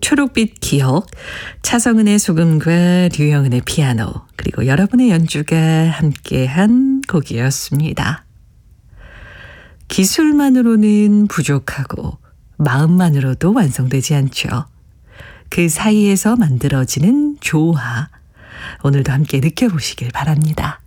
초록빛 기억, 차성은의 소금과 류영은의 피아노, 그리고 여러분의 연주가 함께한 곡이었습니다. 기술만으로는 부족하고 마음만으로도 완성되지 않죠. 그 사이에서 만들어지는 조화, 오늘도 함께 느껴보시길 바랍니다.